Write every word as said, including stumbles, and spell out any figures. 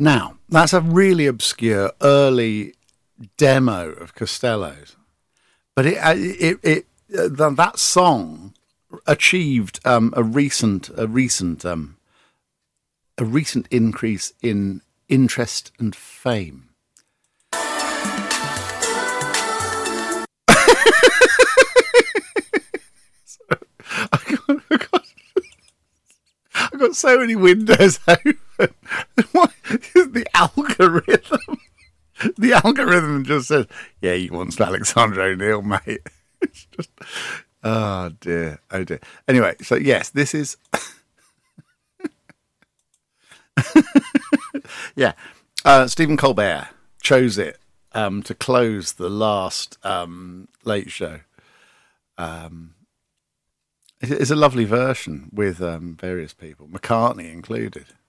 Now, that's a really obscure early demo of Costello's, but it it it, it uh, that song achieved um, a recent a recent um, a recent increase in interest and fame. So, I got, I got, I've got so many windows open. What is the algorithm? The algorithm just says, yeah, you want some Alexander O'Neill, mate. It's just, oh dear, oh dear. Anyway, so yes, this is, yeah, uh, Stephen Colbert chose it um, to close the last um, Late Show. Um, it's a lovely version with um, various people, McCartney included.